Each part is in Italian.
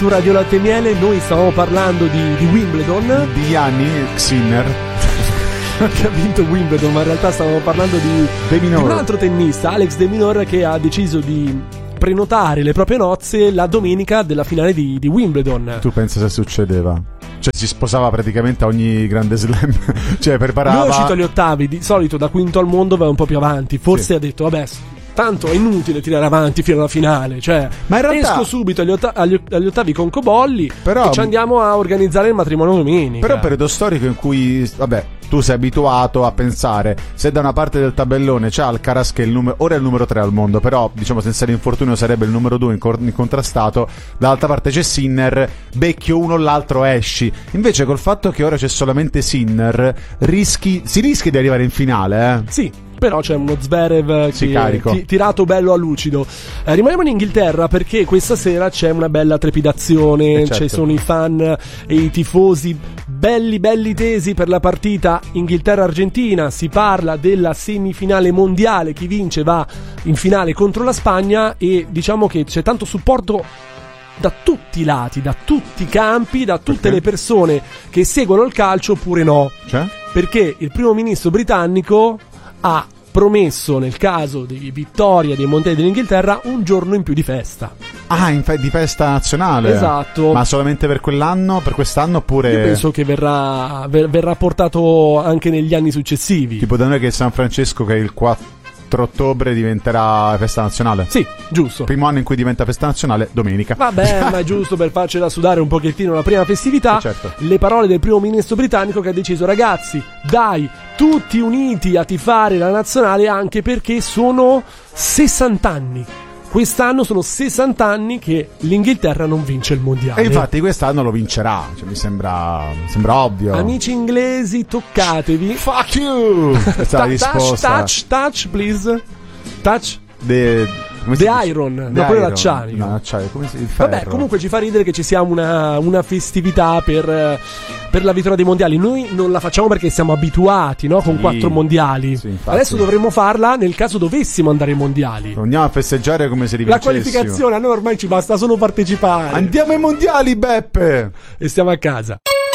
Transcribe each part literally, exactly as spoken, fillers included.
Su Radio Latte e Miele noi stavamo parlando di, di Wimbledon, di Yannick Sinner che ha vinto Wimbledon, ma in realtà stavamo parlando di, di un altro tennista, Alex de Minaur, che ha deciso di prenotare le proprie nozze la domenica della finale di, di Wimbledon. Tu pensa se succedeva? Cioè si sposava praticamente a ogni grande slam. Cioè preparava. Lui è uscito agli ottavi, di solito da quinto al mondo va un po' più avanti. Forse sì. Ha detto vabbè, tanto è inutile tirare avanti fino alla finale. Cioè ma in realtà esco subito agli, otta- agli, agli ottavi con Cobolli, però, e ci andiamo a organizzare il matrimonio domenica. Però è un periodo storico in cui vabbè, tu sei abituato a pensare, se da una parte del tabellone c'è Alcaraz che è il numero, ora è il numero tre al mondo, però diciamo senza l'infortunio sarebbe il numero due incontrastato, dall'altra parte c'è Sinner, becchio uno l'altro esci. Invece col fatto che ora c'è solamente Sinner, rischi si rischia di arrivare in finale, eh? Sì. Però c'è uno Zverev sì, che ti, tirato bello a lucido. Eh, rimaniamo in Inghilterra perché questa sera c'è una bella trepidazione, eh certo. Ci sono i fan e i tifosi belli belli tesi per la partita Inghilterra-Argentina. Si parla della semifinale mondiale, chi vince va in finale contro la Spagna, e diciamo che c'è tanto supporto da tutti i lati, da tutti i campi, da tutte perché? Le persone che seguono il calcio oppure no. Cioè? Perché il primo ministro britannico ha promesso, nel caso di vittoria dei mondiali dell'Inghilterra, un giorno in più di festa. Ah, in fe- di festa nazionale. Esatto. Ma solamente per quell'anno, per quest'anno, oppure? Io penso che verrà, ver- verrà portato anche negli anni successivi. Tipo da noi che è San Francesco, che è il quattro ottobre diventerà festa nazionale. Sì, giusto. Primo anno in cui diventa festa nazionale, domenica. Vabbè, ma è giusto per farcela sudare un pochettino la prima festività. Eh certo. Le parole del primo ministro britannico, che ha deciso: ragazzi, dai, tutti uniti a tifare la nazionale, anche perché sono sessanta anni. Quest'anno sono sessanta anni che l'Inghilterra non vince il mondiale. E infatti quest'anno lo vincerà, cioè, mi sembra mi sembra ovvio. Amici inglesi, toccatevi. Fuck you. Questa è la risposta. Touch, touch, please. Touch. The, The Iron, The no, quello Iron. l'acciaio. No, l'acciaio, come si, il ferro. Vabbè, comunque ci fa ridere che ci sia una, una festività per, per la vittoria dei mondiali. Noi non la facciamo perché siamo abituati, no? Con sì, quattro mondiali. Sì, adesso dovremmo farla nel caso dovessimo andare ai mondiali. Andiamo a festeggiare come se rivincessimo. La qualificazione, a noi ormai ci basta solo partecipare. Andiamo ai mondiali, Beppe! E stiamo a casa.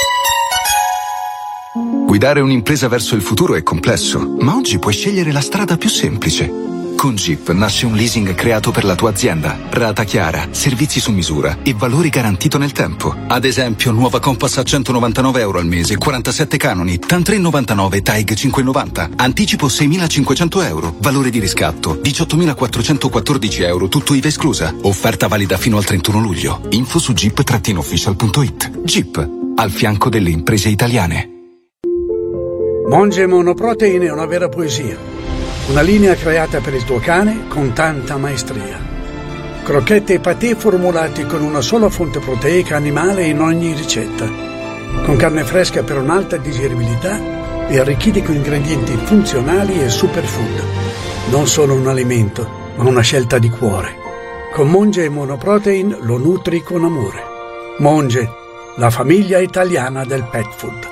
Guidare un'impresa verso il futuro è complesso, ma oggi puoi scegliere la strada più semplice. Con Jeep nasce un leasing creato per la tua azienda. Rata chiara, servizi su misura e valori garantito nel tempo. Ad esempio, nuova Compass a centonovantanove euro al mese, quarantasette canoni, TAN tre virgola novantanove, T A I G cinque virgola novanta. Anticipo seimilacinquecento euro. Valore di riscatto diciottomilaquattrocentoquattordici euro, tutto I V A esclusa. Offerta valida fino al trentuno luglio. Info su jeep official punto it. Jeep, al fianco delle imprese italiane. Monge Monoprotein è una vera poesia. Una linea creata per il tuo cane con tanta maestria. Crocchette e patè formulati con una sola fonte proteica animale in ogni ricetta. Con carne fresca per un'alta digeribilità e arricchiti con ingredienti funzionali e superfood. Non solo un alimento, ma una scelta di cuore. Con Monge Monoprotein lo nutri con amore. Monge, la famiglia italiana del pet food.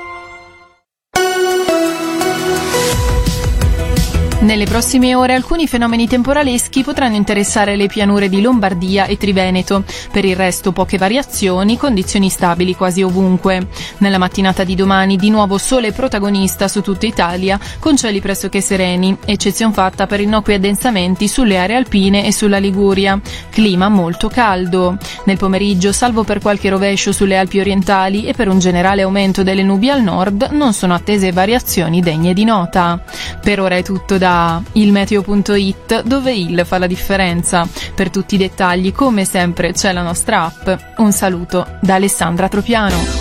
Nelle prossime ore alcuni fenomeni temporaleschi potranno interessare le pianure di Lombardia e Triveneto. Per il resto poche variazioni, condizioni stabili quasi ovunque. Nella mattinata di domani di nuovo sole protagonista su tutta Italia, con cieli pressoché sereni, eccezion fatta per innocui addensamenti sulle aree alpine e sulla Liguria. Clima molto caldo. Nel pomeriggio, salvo per qualche rovescio sulle Alpi orientali e per un generale aumento delle nubi al nord, non sono attese variazioni degne di nota. Per ora è tutto da il meteo punto it, dove il fa la differenza. Per tutti i dettagli, come sempre, c'è la nostra app. Un saluto da Alessandra Tropiano.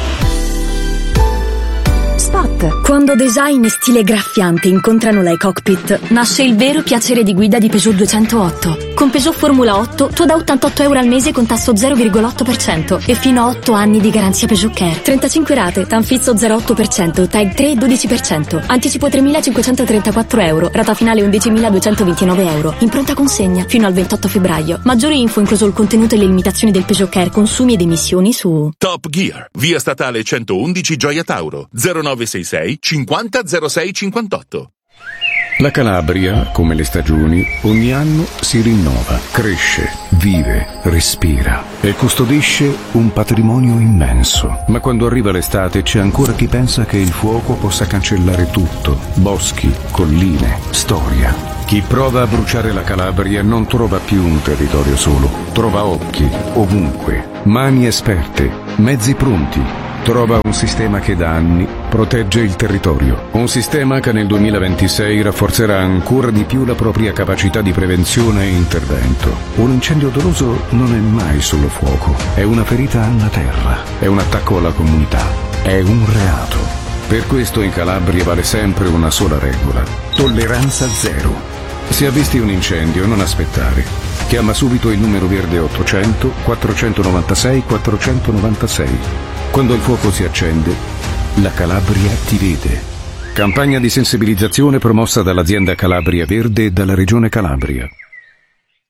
Spot. Quando design e stile graffiante incontrano la e-cockpit, nasce il vero piacere di guida di Peugeot duecentootto. Con Peugeot Formula otto tu da ottantotto euro al mese con tasso zero virgola otto per cento e fino a otto anni di garanzia Peugeot Care. trentacinque rate, Tanfizzo zero virgola otto per cento, Tag tre dodici per cento. Anticipo tremilacinquecentotrentaquattro euro, rata finale undicimiladuecentoventinove euro. In pronta consegna fino al ventotto febbraio. Maggiori info incluso il contenuto e le limitazioni del Peugeot Care, consumi ed emissioni su Top Gear, via statale centoundici Gioia Tauro, zero nove sei sei cinquanta zero sei cinquantotto. La Calabria, come le stagioni, ogni anno si rinnova, cresce, vive, respira e custodisce un patrimonio immenso. Ma quando arriva l'estate c'è ancora chi pensa che il fuoco possa cancellare tutto: boschi, colline, storia. Chi prova a bruciare la Calabria non trova più un territorio solo, trova occhi ovunque, mani esperte, mezzi pronti. Trova un sistema che da anni protegge il territorio. Un sistema che nel duemilaventisei rafforzerà ancora di più la propria capacità di prevenzione e intervento. Un incendio doloso non è mai solo fuoco, è una ferita alla terra, è un attacco alla comunità, è un reato. Per questo in Calabria vale sempre una sola regola: tolleranza zero. Se avvisti un incendio, non aspettare. Chiama subito il numero verde ottocento quattrocentonovantasei quattrocentonovantasei. Quando il fuoco si accende, la Calabria ti vede. Campagna di sensibilizzazione promossa dall'azienda Calabria Verde e dalla Regione Calabria.